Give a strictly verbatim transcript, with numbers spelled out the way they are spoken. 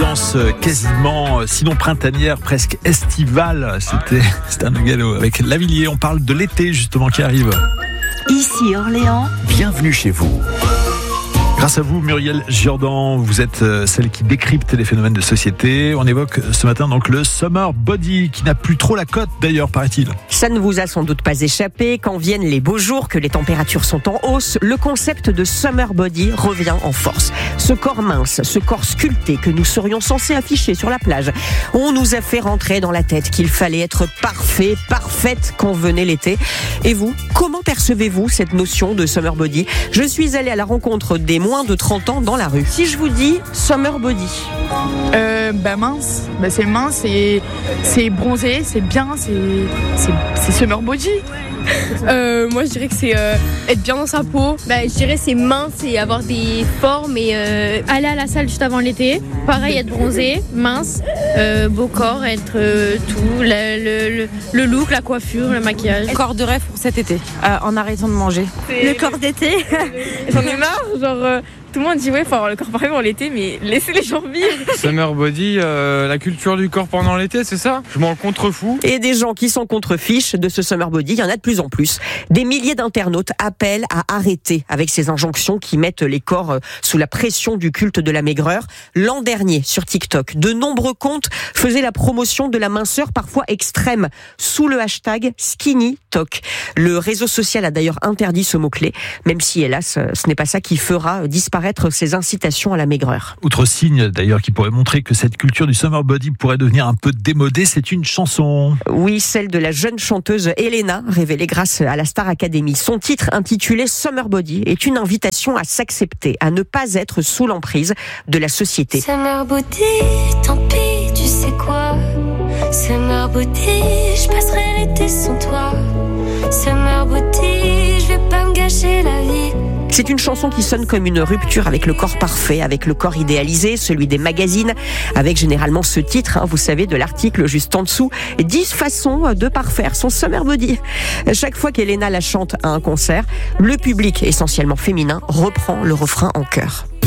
ambiance quasiment, sinon printanière, presque estivale. C'était, c'était un galop avec Lavilliers. On parle de l'été justement qui arrive. Ici Orléans. Bienvenue chez vous. Grâce à vous, Muriel Giordan, vous êtes celle qui décrypte les phénomènes de société. On évoque ce matin donc le Summer Body, qui n'a plus trop la cote d'ailleurs, paraît-il. Ça ne vous a sans doute pas échappé. Quand viennent les beaux jours, que les températures sont en hausse, le concept de Summer Body revient en force. Ce corps mince, ce corps sculpté que nous serions censés afficher sur la plage, on nous a fait rentrer dans la tête qu'il fallait être parfait, parfaite quand venait l'été. Et vous, comment percevez-vous cette notion de Summer Body ? Je suis allée à la rencontre des moins de trente ans dans la rue. Si je vous dis Summer Body, euh, bah mince, bah c'est mince, c'est, c'est bronzé, c'est bien, c'est, c'est, c'est Summer Body. Euh, moi je dirais que c'est euh, être bien dans sa peau. Bah, je dirais c'est mince et avoir des formes et euh, aller à la salle juste avant l'été. Pareil, être bronzé, mince, euh, beau corps, être euh, tout, le, le, le look, la coiffure, le maquillage. Corps de rêve pour cet été, euh, en arrêtant de manger. Le, le corps d'été. J'en ai marre, genre euh, tout le monde dit ouais, faut avoir le corps parfait pour l'été, mais laissez les gens vivre. Summer Body, euh, la culture du corps pendant l'été, c'est ça ? Je m'en contrefous. Et des gens qui s'en contrefichent de ce Summer Body, il y en a de plus en plus. Des milliers d'internautes appellent à arrêter avec ces injonctions qui mettent les corps sous la pression du culte de la maigreur. L'an dernier, sur TikTok, de nombreux comptes faisaient la promotion de la minceur parfois extrême sous le hashtag SkinnyTok. Le réseau social a d'ailleurs interdit ce mot-clé, même si hélas, ce n'est pas ça qui fera disparaître ces incitations à la maigreur. Autre signe d'ailleurs qui pourrait montrer que cette culture du Summer Body pourrait devenir un peu démodée, c'est une chanson. Oui, celle de la jeune chanteuse Elena, révélée grâce à la Star Academy. Son titre, intitulé Summer Body, est une invitation à s'accepter, à ne pas être sous l'emprise de la société. Summer Body, tant pis, tu sais quoi. Summer Body, je passerai l'été sans toi. Summer Body, je vais pas me gâcher la vie. C'est une chanson qui sonne comme une rupture avec le corps parfait, avec le corps idéalisé, celui des magazines, avec généralement ce titre, hein, vous savez, de l'article juste en dessous, dix façons de parfaire son Summer Body. Chaque fois qu'Elena la chante à un concert, le public, essentiellement féminin, reprend le refrain en chœur.